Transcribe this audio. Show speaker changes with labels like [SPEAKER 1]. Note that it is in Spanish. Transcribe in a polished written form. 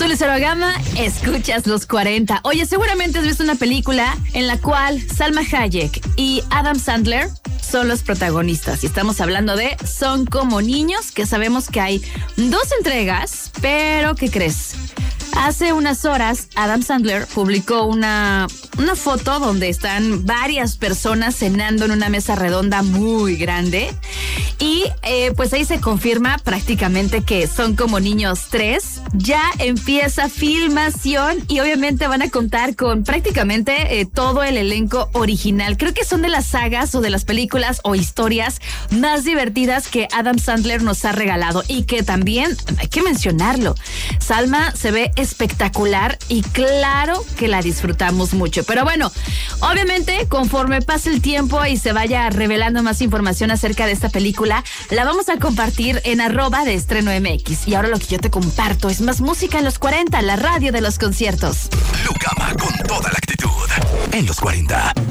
[SPEAKER 1] Soy Lucero Gama, escuchas Los 40. Oye, seguramente has visto una película en la cual Salma Hayek y Adam Sandler son los protagonistas. Y estamos hablando de Son como niños, que sabemos que hay 2 entregas, pero ¿qué crees? Hace unas horas, Adam Sandler publicó una foto donde están varias personas cenando en una mesa redonda muy grande. Y pues ahí se confirma prácticamente que Son como niños 3. Ya empieza filmación y obviamente van a contar con prácticamente todo el elenco original. Creo que son de las sagas o de las películas o historias más divertidas que Adam Sandler nos ha regalado. Y que también, hay que mencionarlo, Salma se ve espectacular y claro que la disfrutamos mucho. Pero bueno, obviamente conforme pase el tiempo y se vaya revelando más información acerca de esta película, la vamos a compartir en @deestreno.mx. Y ahora lo que yo te comparto es más música en Los 40, la radio de los conciertos.
[SPEAKER 2] Lucama con toda la actitud en Los 40.